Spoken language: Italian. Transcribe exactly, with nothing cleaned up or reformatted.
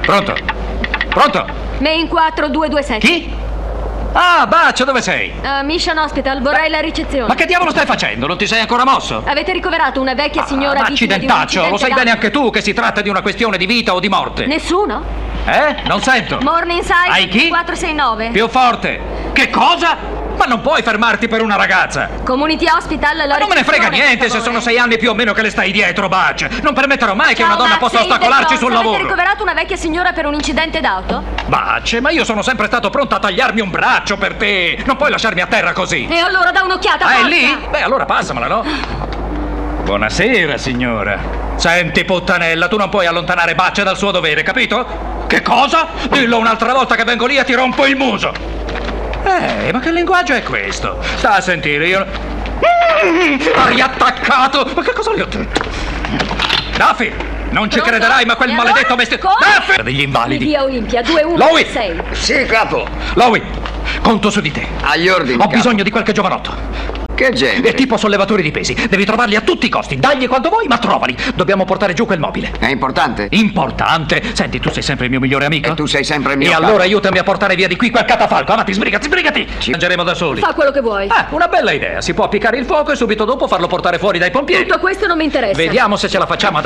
Pronto? Pronto? Main quattro due due sette. Chi? Ah, Baccio, dove sei? Uh, Mission Hospital, vorrei la ricezione. Ma che diavolo stai facendo? Non ti sei ancora mosso? Avete ricoverato una vecchia signora ah, vittima di un accidentaccio, lo sai incidente bene anche tu che si tratta di una questione di vita o di morte. Nessuno? Eh? Non sento. Morningside Hai chi? quattro sei nove. Più forte. Che cosa? Ma non puoi fermarti per una ragazza. Community Hospital, la Ma non me ne frega ricezione, niente per se favore. sono sei anni più o meno che le stai dietro, Butch. Non permetterò mai che Ciao, una donna Max, possa sei ostacolarci in sul Avete lavoro. ricoverato una vecchia signora per un incidente d'auto? Butch, ma io sono sempre stato pronto a tagliarmi un braccio per te. Non puoi lasciarmi a terra così. E allora da un'occhiata, Ah, è forza! lì? Beh, allora passamela, no? Buonasera, signora. Senti, puttanella, tu non puoi allontanare Butch dal suo dovere, capito? Che cosa? Dillo un'altra volta che vengo lì e ti rompo il muso. Eh, ma che linguaggio è questo? Sta a sentire, io... Mm, ha riattaccato! Ma che cosa gli ho detto? Duffy, non ci Pronto? crederai, ma quel E maledetto allora? vestito... Come? Duffy! Degli invalidi. Via Olimpia, due uno Lois! sei. Sì, capo. Lois, conto su di te. Agli ordini, Ho capo. bisogno di qualche giovanotto. Che genere? È tipo sollevatori di pesi. Devi trovarli a tutti i costi. Dagli quando vuoi, ma trovali. Dobbiamo portare giù quel mobile. È importante? Importante. Senti, tu sei sempre il mio migliore amico. E tu sei sempre il mio E capo. allora aiutami a portare via di qui quel catafalco. Avanti, sbrigati, sbrigati. Ci mangeremo da soli. Fa quello che vuoi. Ah, una bella idea. Si può appiccare il fuoco e subito dopo farlo portare fuori dai pompieri. Tutto questo non mi interessa. Vediamo se ce la facciamo ad